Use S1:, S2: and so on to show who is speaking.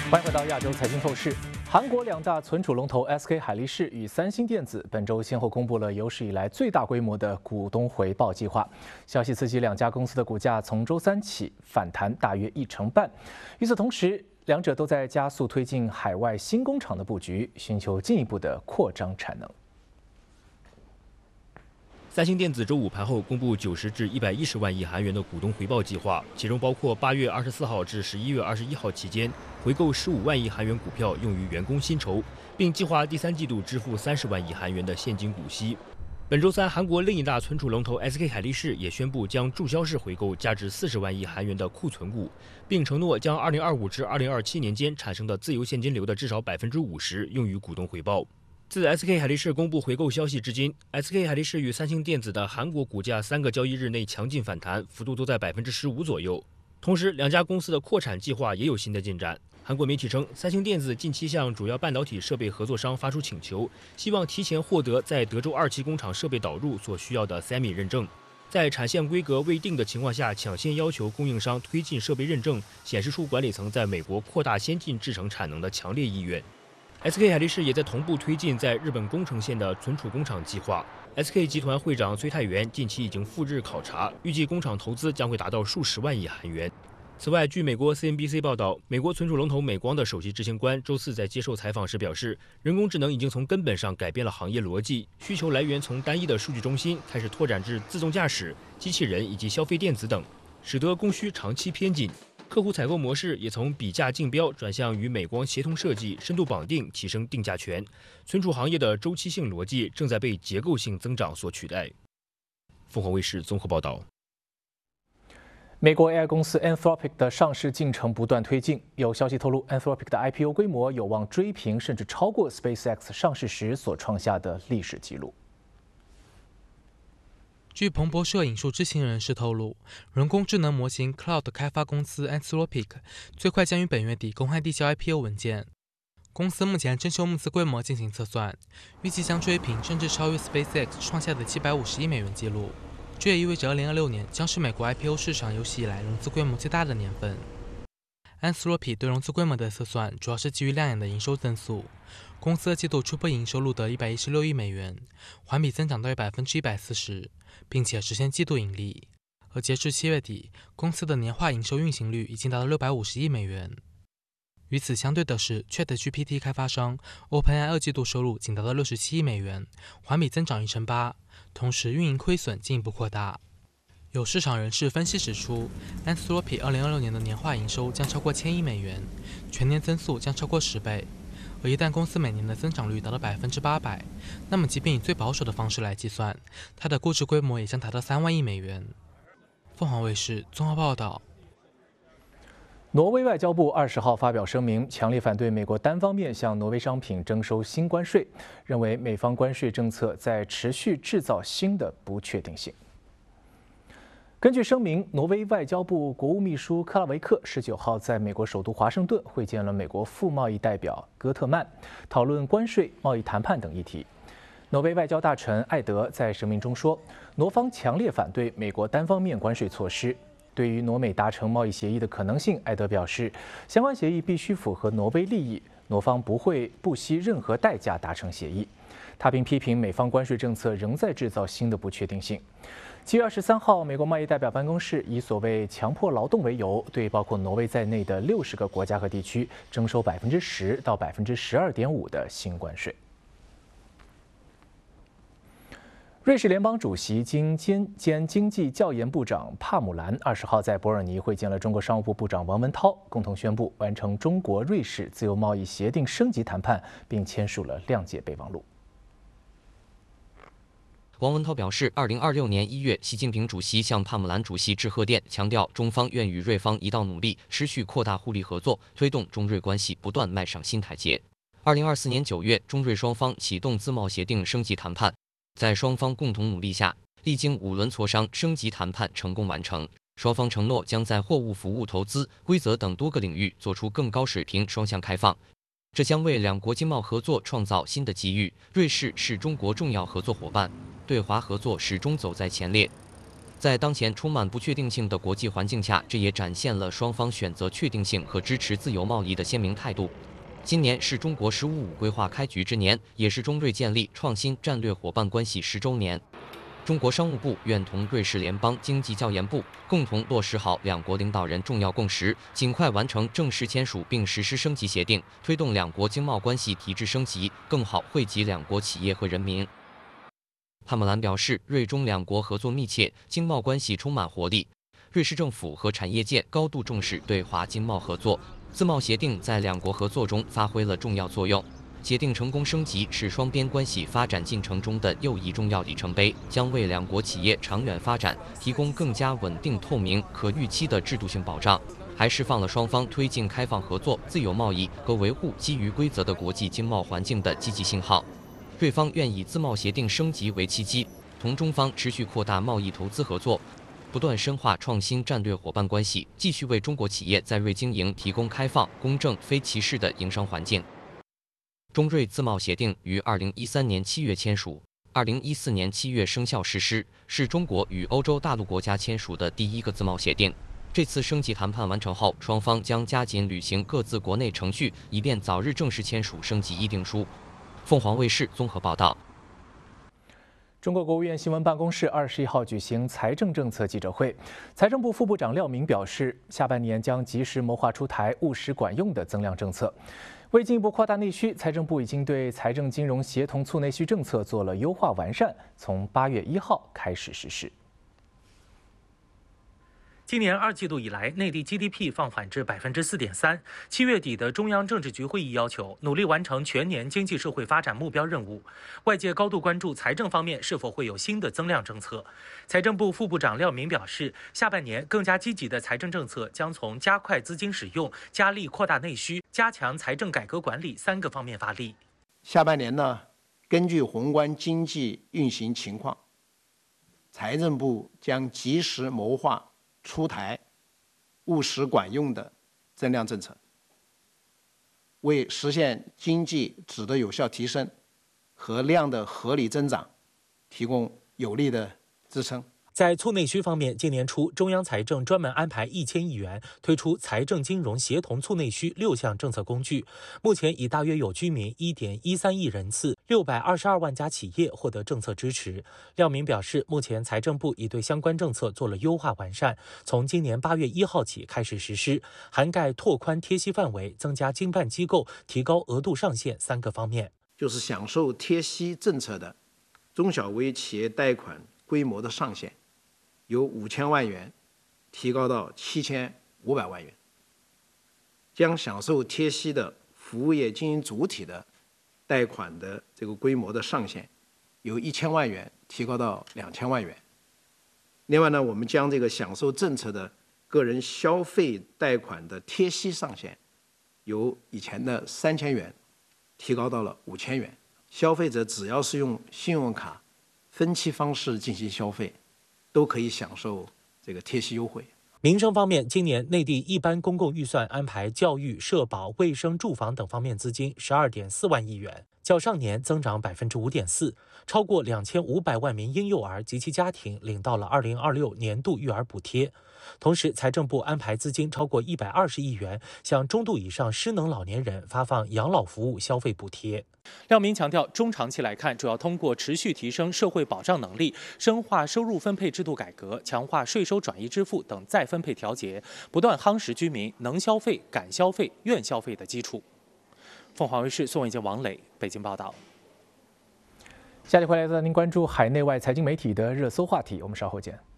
S1: 欢迎回到亚洲财经透视。韩国两大存储龙头 SK 海力士与三星电子本周先后公布了有史以来最大规模的股东回报计划，消息刺激两家公司的股价从周三起反弹大约1成半。与此同时，两者都在加速推进海外新工厂的布局，寻求进一步的扩张产能。
S2: 三星电子周五盘后公布90至110万亿韩元的股东回报计划，其中包括8月24号至11月21号期间回购15万亿韩元股票用于员工薪酬，并计划第3季度支付30万亿韩元的现金股息。本周三，韩国另一大存储龙头 SK 海力士也宣布将注销式回购价值40万亿韩元的库存股，并承诺将2025至2027年间产生的自由现金流的至少50%用于股东回报。自 SK 海力士公布回购消息至今 ，SK 海力士与三星电子的韩国股价3个交易日内强劲反弹，幅度都在15%左右。同时，两家公司的扩产计划也有新的进展。韩国媒体称，三星电子近期向主要半导体设备合作商发出请求，希望提前获得在德州2期工厂设备导入所需要的 SEMI 认证。在产线规格未定的情况下，抢先要求供应商推进设备认证，显示出管理层在美国扩大先进制程产能的强烈意愿。SK 海力士也在同步推进在日本宫城县的存储工厂计划。SK 集团会长崔泰元近期已经赴日考察，预计工厂投资将会达到数十万亿韩元。此外，据美国 CNBC 报道，美国存储龙头美光的首席执行官周四在接受采访时表示，人工智能已经从根本上改变了行业逻辑，需求来源从单一的数据中心开始拓展至自动驾驶、机器人以及消费电子等，使得供需长期偏紧。客户采购模式也从比价竞标转向与美光协同设计、深度绑定，提升定价权。存储行业的周期性逻辑正在被结构性增长所取代。凤凰卫视综合报道。
S1: 美国 AI 公司 Anthropic 的上市进程不断推进，有消息透露 ，Anthropic 的 IPO 规模有望追平甚至超过 SpaceX 上市时所创下的历史纪录。
S3: 据彭博社引述知情人士透露，人工智能模型 Cloud 开发公司 Anthropic 最快将于本月底公开递交 IPO 文件。公司目前正就募资规模进行测算，预计将追平甚至超越 SpaceX 创下的750亿美元纪录。这也意味着2026年将是美国 IPO 市场有史以来融资规模最大的年份。Anthropic 对融资规模的测算主要是基于亮眼的营收增速。公司的季度初步营收录得116亿美元，环比增长大约140%，并且实现季度盈利。而截至7月底，公司的年化营收运行率已经达到650亿美元。与此相对的是 ChatGPT 开发商 OpenAI 二季度收入仅达到67亿美元，环比增长1成8%，同时运营亏损进一步扩大。有市场人士分析指出 ，Anthropic 2026年的年化营收将超过1000亿美元，全年增速将超过10倍。而一旦公司每年的增长率达到800%，那么即便以最保守的方式来计算，它的估值规模也将达到3万亿美元。凤凰卫视综合报道。
S1: 挪威外交部20号发表声明，强烈反对美国单方面向挪威商品征收新关税，认为美方关税政策在持续制造新的不确定性。根据声明，挪威外交部国务秘书克拉维克19号在美国首都华盛顿会见了美国副贸易代表戈特曼，讨论关税、贸易谈判等议题。挪威外交大臣艾德在声明中说，挪方强烈反对美国单方面关税措施。对于挪美达成贸易协议的可能性，艾德表示，相关协议必须符合挪威利益，挪方不会不惜任何代价达成协议。他并批评美方关税政策仍在制造新的不确定性。7月23号，美国贸易代表办公室以所谓强迫劳动为由，对包括挪威在内的60个国家和地区征收10%到12.5%的新关税。瑞士联邦主席兼经济教研部长帕姆兰20号在伯尔尼会见了中国商务部部长王文涛，共同宣布完成中国瑞士自由贸易协定升级谈判，并签署了谅解备忘录。
S4: 王文涛表示，2026年1月，习近平主席向帕姆兰主席致贺电，强调中方愿与瑞方一道努力，持续扩大互利合作，推动中瑞关系不断迈上新台阶。2024年9月，中瑞双方启动自贸协定升级谈判。在双方共同努力下，历经5轮磋商，升级谈判成功完成。双方承诺将在货物、服务、投资、规则等多个领域做出更高水平双向开放，这将为两国经贸合作创造新的机遇。瑞士是中国重要合作伙伴，对华合作始终走在前列。 在当前充满不确定性的国际环境下，这也展现了双方选择确定性和支持自由贸易的鲜明态度。今年是中国“十五五”规划开局之年，也是中瑞建立创新战略伙伴关系10周年。中国商务部愿同瑞士联邦经济教研部共同落实好两国领导人重要共识，尽快完成正式签署并实施升级协定，推动两国经贸关系提质升级，更好惠及两国企业和人民。帕默兰表示，瑞中两国合作密切，经贸关系充满活力。瑞士政府和产业界高度重视对华经贸合作。自贸协定在两国合作中发挥了重要作用，协定成功升级是双边关系发展进程中的又一重要里程碑，将为两国企业长远发展提供更加稳定、透明、可预期的制度性保障，还释放了双方推进开放合作、自由贸易和维护基于规则的国际经贸环境的积极信号。瑞方愿以自贸协定升级为契机，同中方持续扩大贸易投资合作。不断深化创新战略伙伴关系，继续为中国企业在瑞经营提供开放、公正、非歧视的营商环境。中瑞自贸协定于2013年7月签署，2014年7月生效实施，是中国与欧洲大陆国家签署的第一个自贸协定。这次升级谈判完成后，双方将加紧履行各自国内程序，以便早日正式签署升级议定书。凤凰卫视综合报道。
S1: 中国国务院新闻办公室21号举行财政政策记者会，财政部副部长廖明表示，下半年将及时谋划出台务实管用的增量政策。为进一步扩大内需，财政部已经对财政金融协同促内需政策做了优化完善，从8月1号开始实施。
S5: 今年2季度以来，内地 GDP 放缓至4.3%。7月底的中央政治局会议要求，努力完成全年经济社会发展目标任务。外界高度关注财政方面是否会有新的增量政策。财政部副部长廖明表示，下半年更加积极的财政政策将从加快资金使用、加力扩大内需、加强财政改革管理3个方面发力。
S6: 下半年呢，根据宏观经济运行情况，财政部将及时谋划出台务实管用的增量政策，为实现经济质的有效提升和量的合理增长提供有力的支撑。
S5: 在促内需方面，今年初中央财政专门安排1000亿元推出财政金融协同促内需6项政策工具，目前已大约有居民1.13亿人次、622万家企业获得政策支持。廖明表示，目前财政部已对相关政策做了优化完善，从今年8月1号起开始实施，涵盖拓宽贴息范围、增加经办机构、提高额度上限3个方面。
S6: 就是享受贴息政策的中小微企业贷款规模的上限由5000万元提高到7500万元，将享受贴息的服务业经营主体的贷款的这个规模的上限由1000万元提高到2000万元。另外呢，我们将这个享受政策的个人消费贷款的贴息上限由以前的3000元提高到了5000元。消费者只要是用信用卡分期方式进行消费，都可以享受这个贴息优惠。
S5: 民生方面，今年内地一般公共预算安排教育、社保、卫生、住房等方面资金12.4万亿元，较上年增长5.4%，超过2500万名婴幼儿及其家庭领到了2026年度育儿补贴。同时，财政部安排资金超过120亿元，向中度以上失能老年人发放养老服务消费补贴。廖明强调，中长期来看，主要通过持续提升社会保障能力，深化收入分配制度改革，强化税收转移支付等再分配调节，不断夯实居民能消费、敢消费、愿消费的基础。凤凰卫视宋伟健、王磊北京报道。
S1: 下期回来带您关注海内外财经媒体的热搜话题，我们稍后见。